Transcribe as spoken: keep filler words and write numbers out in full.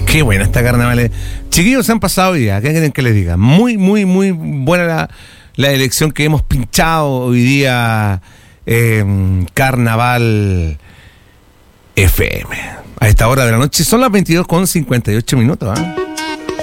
Qué buena esta carnaval. Chiquillos, se han pasado hoy día. ¿Qué quieren que les diga? Muy, muy, muy buena la, la elección que hemos pinchado hoy día. Eh, Carnaval F M. A esta hora de la noche son las veintidós con cincuenta y ocho minutos. ¿eh?